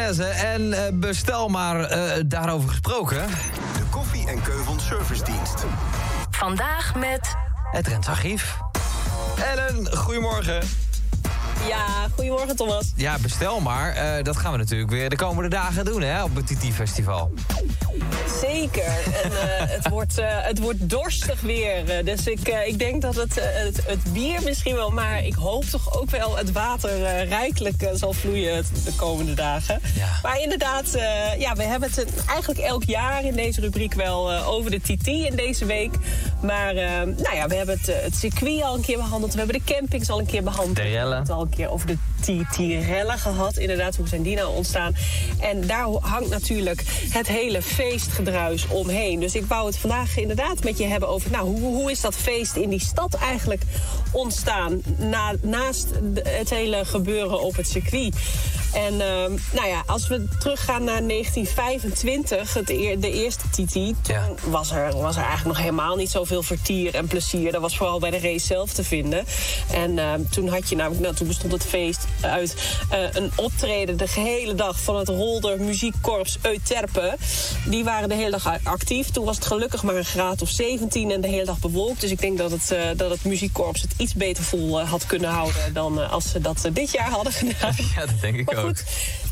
mayonaise. En bestel maar daarover gesproken. De Koffie en Keuvels Servicedienst. Vandaag met Het Drents Archief. Ellen, goedemorgen. Ja, goedemorgen Thomas. Ja, bestel maar. Dat gaan we natuurlijk weer de komende dagen doen, hè, op het TT-festival. Zeker. En het wordt dorstig weer. Dus ik denk dat het bier misschien wel, maar ik hoop toch ook wel het water rijkelijk zal vloeien de komende dagen. Ja. Maar inderdaad, we hebben het eigenlijk elk jaar in deze rubriek wel over de TT in deze week. Maar we hebben het circuit al een keer behandeld. We hebben de campings al een keer behandeld. De rellen. We hebben het al een keer over de TT-rellen gehad. Inderdaad, hoe zijn die nou ontstaan? En daar hangt natuurlijk het hele feestgedruis omheen. Dus ik wou het vandaag inderdaad met je hebben over... hoe is dat feest in die stad eigenlijk ontstaan? Naast het hele gebeuren op het circuit. En als we teruggaan naar 1925, de eerste TT... toen was er eigenlijk nog helemaal niet zoveel vertier en plezier. Dat was vooral bij de race zelf te vinden. En toen had je namelijk... toen bestond het feest uit een optreden de gehele dag van het Rolder Muziekkorps Euterpe. Die waren de hele dag actief. Toen was het gelukkig maar een graad of 17 en de hele dag bewolkt. Dus ik denk dat het muziekkorps het iets beter vol had kunnen houden dan als ze dat dit jaar hadden gedaan. Ja, dat denk ik maar ook. Goed,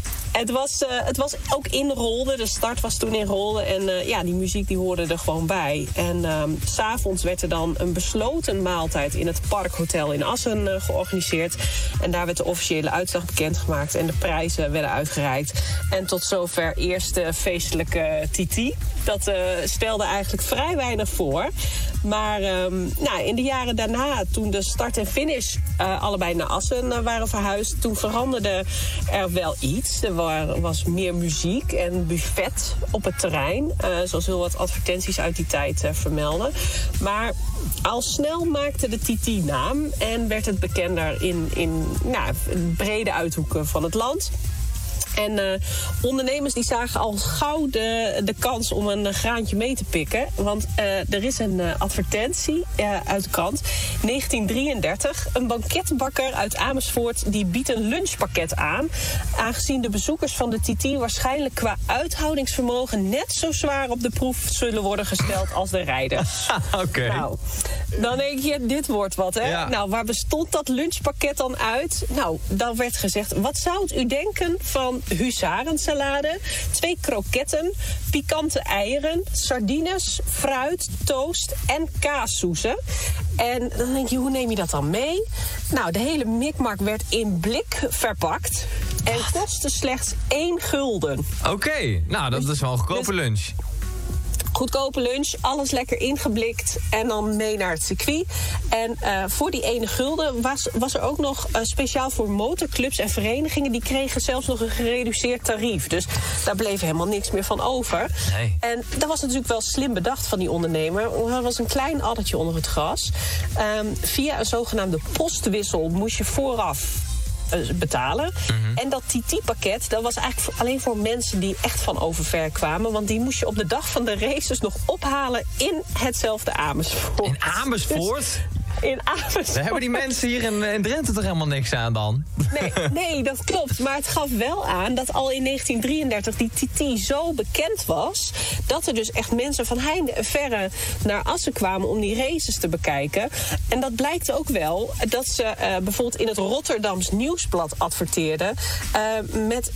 het was ook in Rolde. De start was toen in Rolde. En die muziek die hoorde er gewoon bij. En 's avonds werd er dan een besloten maaltijd in het Parkhotel in Assen georganiseerd. En daar werd de officiële uitslag bekendgemaakt. En de prijzen werden uitgereikt. En tot zover eerste feestelijke TT. Dat stelde eigenlijk vrij weinig voor. Maar in de jaren daarna, toen de start en finish allebei naar Assen waren verhuisd... toen veranderde er wel iets. Er was meer muziek en buffet op het terrein. Zoals heel wat advertenties uit die tijd vermelden. Maar al snel maakte de TT naam en werd het bekender in brede uithoeken van het land. En ondernemers die zagen al gauw de kans om een graantje mee te pikken. Want er is een advertentie uit de krant. 1933, een banketbakker uit Amersfoort die biedt een lunchpakket aan. Aangezien de bezoekers van de TT waarschijnlijk qua uithoudingsvermogen net zo zwaar op de proef zullen worden gesteld als de rijders. Oké. Nou, dan denk je, dit wordt wat, hè? Ja. Nou, waar bestond dat lunchpakket dan uit? Nou, dan werd gezegd, wat zou het u denken van huzarensalade, 2 kroketten, pikante eieren, sardines, fruit, toast en kaassoezen. En dan denk je, hoe neem je dat dan mee? Nou, de hele mikmak werd in blik verpakt en kostte slechts 1 gulden. Oké, nou dat is wel een goedkope lunch. Goedkope lunch, alles lekker ingeblikt en dan mee naar het circuit. En voor die 1 gulden was er ook nog speciaal voor motorclubs en verenigingen... die kregen zelfs nog een gereduceerd tarief. Dus daar bleef helemaal niks meer van over. Nee. En dat was natuurlijk wel slim bedacht van die ondernemer. Er was een klein addertje onder het gras. Via een zogenaamde postwissel moest je vooraf betalen. Mm-hmm. En dat TT-pakket, dat was eigenlijk alleen voor mensen die echt van overver kwamen. Want die moest je op de dag van de races nog ophalen in hetzelfde Amersfoort. In Amersfoort? Dus in Amersfoort. Daar hebben die mensen hier in Drenthe toch helemaal niks aan dan? Nee, dat klopt. Maar het gaf wel aan dat al in 1933 die TT zo bekend was... dat er dus echt mensen van heinde en verre naar Assen kwamen om die races te bekijken. En dat blijkt ook wel dat ze bijvoorbeeld in het Rotterdams Nieuwsblad adverteerden... met